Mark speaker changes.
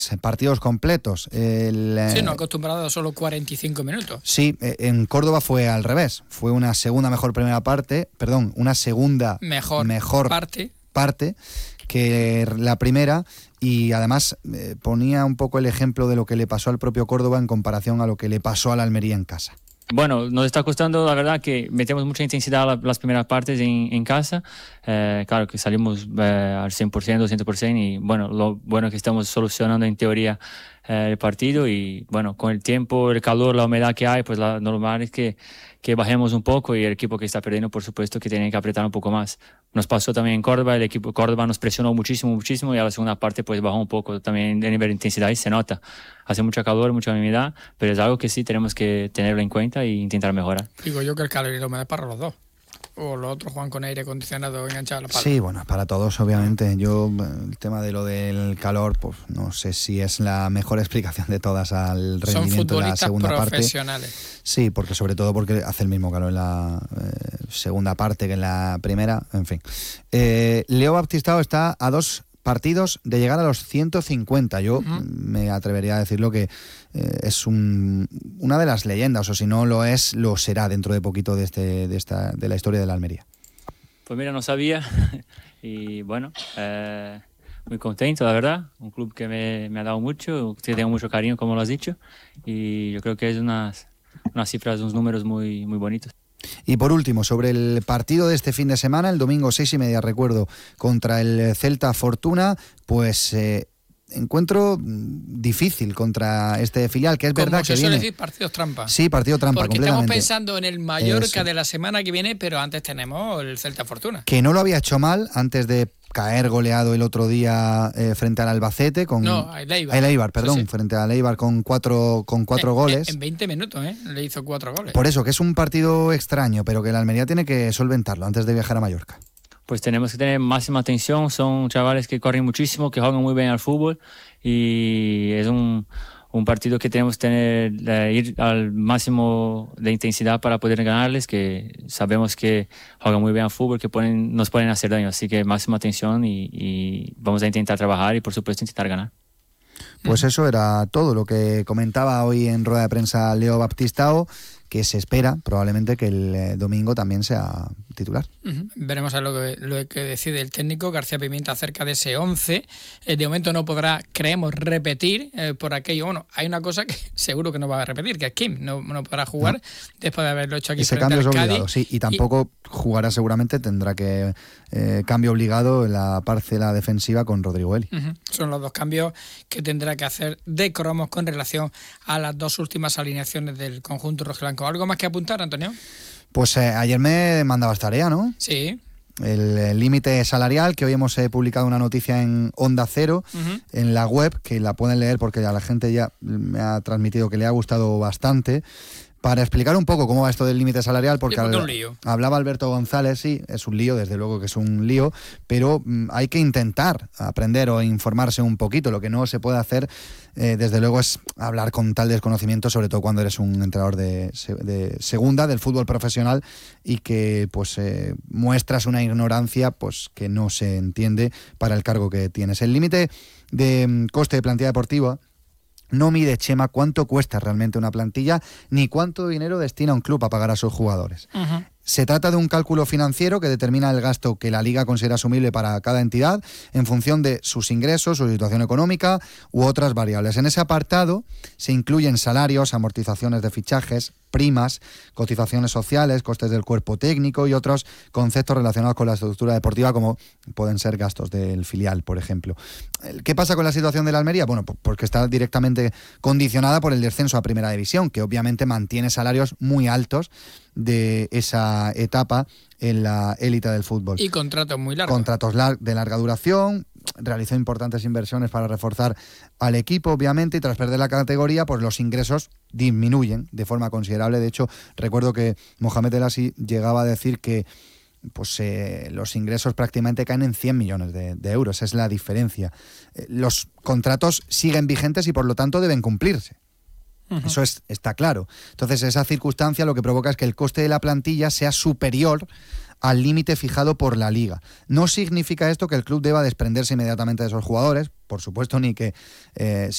Speaker 1: partidos completos.
Speaker 2: Sí, no acostumbrado a solo 45 minutos.
Speaker 1: Sí, en Córdoba fue al revés. Fue una segunda mejor parte que la primera, y además ponía un poco el ejemplo de lo que le pasó al propio Córdoba en comparación a lo que le pasó al Almería en casa.
Speaker 3: Bueno, nos está costando, la verdad, que metemos mucha intensidad las primeras partes en casa. Claro que salimos al 100%, 200%, y bueno, lo bueno es que estamos solucionando en teoría el partido, y bueno, con el tiempo, el calor, la humedad que hay, pues lo normal es que bajemos un poco, y el equipo que está perdiendo, por supuesto, que tiene que apretar un poco más. Nos pasó también en Córdoba, el equipo de Córdoba nos presionó muchísimo, y a la segunda parte pues bajó un poco también de nivel de intensidad, y se nota. Hace mucha calor, mucha humedad, pero es algo que sí tenemos que tenerlo en cuenta e intentar mejorar.
Speaker 2: Digo yo que el calor y la humedad para los dos. O los otros juegan con aire acondicionado enganchado a la pala.
Speaker 1: Sí, bueno, para todos, obviamente. Yo, el tema de lo del calor, pues no sé si es la mejor explicación de todas al rendimiento de la segunda parte. Son
Speaker 2: futbolistas profesionales.
Speaker 1: Sí, porque sobre todo porque hace el mismo calor en la segunda parte que en la primera, en fin. Leo Baptistao está a 2 partidos de llegar a los 150. Yo me atrevería a decirlo que es una de las leyendas, o si no lo es, lo será dentro de poquito de la historia de la Almería.
Speaker 3: Pues mira, no sabía, y bueno, muy contento, la verdad. Un club que me ha dado mucho, que tengo mucho cariño, como lo has dicho, y yo creo que es unas cifras, unos números muy, muy bonitos.
Speaker 1: Y por último, sobre el partido de este fin de semana, el domingo 6:30, recuerdo, contra el Celta Fortuna, pues encuentro difícil contra este filial, que es
Speaker 2: como
Speaker 1: verdad que
Speaker 2: suele
Speaker 1: viene...
Speaker 2: decir, partidos trampa.
Speaker 1: Sí, partido trampa,
Speaker 2: porque
Speaker 1: completamente.
Speaker 2: Estamos pensando en el Mallorca
Speaker 1: Eso.
Speaker 2: de la semana que viene, pero antes tenemos el Celta Fortuna.
Speaker 1: Que no lo había hecho mal antes de caer goleado el otro día frente al Albacete
Speaker 2: el Eibar,
Speaker 1: perdón, sí. Frente al Eibar con cuatro goles.
Speaker 2: En 20 minutos, le hizo 4 goles.
Speaker 1: Por eso, que es un partido extraño, pero que el Almería tiene que solventarlo antes de viajar a Mallorca.
Speaker 3: Pues tenemos que tener máxima atención. Son chavales que corren muchísimo, que juegan muy bien al fútbol, y es un partido que tenemos que ir al máximo de intensidad para poder ganarles, que sabemos que juegan muy bien al fútbol, que nos pueden hacer daño. Así que máxima atención, y vamos a intentar trabajar y por supuesto intentar ganar.
Speaker 1: Pues eso era todo lo que comentaba hoy en rueda de prensa Leo Baptistao, que se espera probablemente que el domingo también sea titular.
Speaker 2: Veremos a lo que decide el técnico García Pimienta acerca de ese 11. De momento no podrá, creemos, repetir por aquello. Bueno, hay una cosa que seguro que no va a repetir, que es Kim. No podrá jugar después de haberlo hecho aquí.
Speaker 1: Ese cambio es obligado, sí, y tampoco jugará seguramente, tendrá que cambio obligado en la parcela defensiva con Rodrigo Eli.
Speaker 2: Son los 2 cambios que tendrá que hacer de cromos con relación a las 2 últimas alineaciones del conjunto rojiblanco. ¿Algo más que apuntar, Antonio?
Speaker 1: Pues ayer me mandabas tarea, ¿no?
Speaker 2: Sí.
Speaker 1: El límite salarial, que hoy hemos publicado una noticia en Onda Cero, en la web, que la pueden leer porque a la gente ya me ha transmitido que le ha gustado bastante, para explicar un poco cómo va esto del límite salarial, porque hablaba Alberto González, sí, es un lío, desde luego que es un lío, pero hay que intentar aprender o informarse un poquito. Lo que no se puede hacer, desde luego, es hablar con tal desconocimiento, sobre todo cuando eres un entrenador de segunda, del fútbol profesional, y que pues muestras una ignorancia pues que no se entiende para el cargo que tienes. El límite de coste de plantilla deportiva no mide, Chema, cuánto cuesta realmente una plantilla, ni cuánto dinero destina un club a pagar a sus jugadores. Se trata de un cálculo financiero que determina el gasto que la Liga considera asumible para cada entidad en función de sus ingresos, su situación económica u otras variables. En ese apartado se incluyen salarios, amortizaciones de fichajes, primas, cotizaciones sociales, costes del cuerpo técnico y otros conceptos relacionados con la estructura deportiva, como pueden ser gastos del filial, por ejemplo. ¿Qué pasa con la situación de la Almería? Bueno, porque está directamente condicionada por el descenso a Primera División, que obviamente mantiene salarios muy altos de esa etapa en la élite del fútbol.
Speaker 2: Y contratos muy largos.
Speaker 1: Contratos de larga duración. Realizó importantes inversiones para reforzar al equipo, obviamente, y tras perder la categoría, pues los ingresos disminuyen de forma considerable. De hecho, recuerdo que Mohamed El Assi llegaba a decir que pues los ingresos prácticamente caen en 100 millones de euros. Esa es la diferencia. Los contratos siguen vigentes y por lo tanto deben cumplirse. Eso está claro. Entonces, esa circunstancia lo que provoca es que el coste de la plantilla sea superior al límite fijado por la Liga. No significa esto que el club deba desprenderse inmediatamente de esos jugadores, por supuesto, ni que